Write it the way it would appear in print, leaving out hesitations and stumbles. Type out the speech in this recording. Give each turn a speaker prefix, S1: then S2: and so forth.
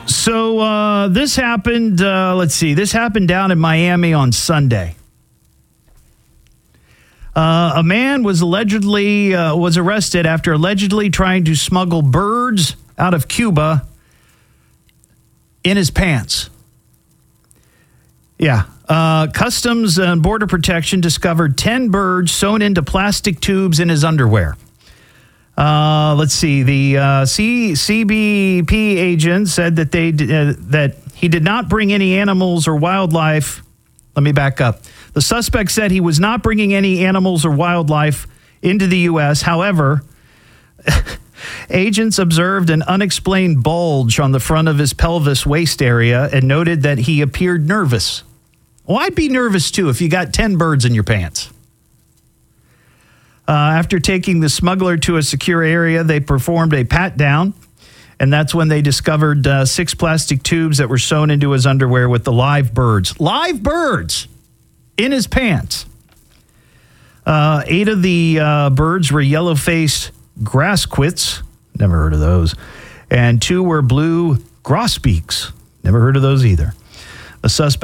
S1: So this happened, this happened down in Miami on Sunday. A man was arrested after allegedly trying to smuggle birds out of Cuba in his pants. Yeah. Customs and Border Protection discovered 10 birds sewn into plastic tubes in his underwear. The CBP agent said that that he did not bring any animals or wildlife. Let me back up. The suspect said he was not bringing any animals or wildlife into the U.S. However, agents observed an unexplained bulge on the front of his pelvis waist area and noted that he appeared nervous. Well, I'd be nervous, too, if you got 10 birds in your pants. After taking the smuggler to a secure area, they performed a pat-down, and that's when they discovered 6 plastic tubes that were sewn into his underwear with the live birds. Live birds in his pants. 8 of the birds were yellow-faced grasquits. Never heard of those. And 2 were blue grosbeaks. Never heard of those either. A suspect